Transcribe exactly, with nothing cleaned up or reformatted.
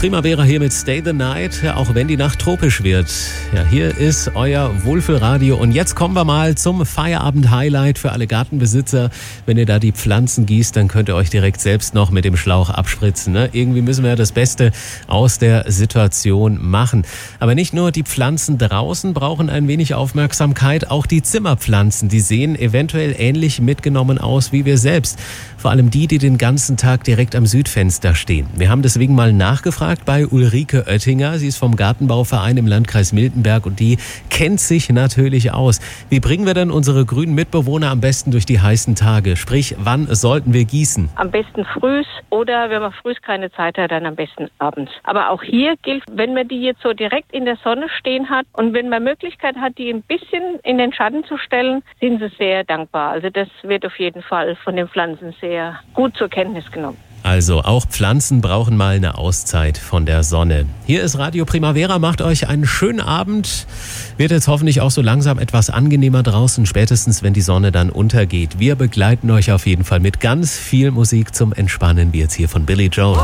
Primavera hier mit Stay the Night, ja, auch wenn die Nacht tropisch wird. Ja, hier ist euer Wohlfühlradio und jetzt kommen wir mal zum Feierabend-Highlight für alle Gartenbesitzer. Wenn ihr da die Pflanzen gießt, dann könnt ihr euch direkt selbst noch mit dem Schlauch abspritzen. Ne? Irgendwie müssen wir das Beste aus der Situation machen. Aber nicht nur die Pflanzen draußen brauchen ein wenig Aufmerksamkeit, auch die Zimmerpflanzen, die sehen eventuell ähnlich mitgenommen aus wie wir selbst. Vor allem die, die den ganzen Tag direkt am Südfenster stehen. Wir haben deswegen mal nachgefragt bei Ulrike Oettinger. Sie ist vom Gartenbauverein im Landkreis Miltenberg und die kennt sich natürlich aus. Wie bringen wir denn unsere grünen Mitbewohner am besten durch die heißen Tage? Sprich, wann sollten wir gießen? Am besten frühs oder wenn man frühs keine Zeit hat, dann am besten abends. Aber auch hier gilt, wenn man die jetzt so direkt in der Sonne stehen hat und wenn man Möglichkeit hat, die ein bisschen in den Schatten zu stellen, sind sie sehr dankbar. Also das wird auf jeden Fall von den Pflanzen sehr gut zur Kenntnis genommen. Also auch Pflanzen brauchen mal eine Auszeit von der Sonne. Hier ist Radio Primavera, macht euch einen schönen Abend. Wird jetzt hoffentlich auch so langsam etwas angenehmer draußen, spätestens wenn die Sonne dann untergeht. Wir begleiten euch auf jeden Fall mit ganz viel Musik zum Entspannen, wie jetzt hier von Billy Joel.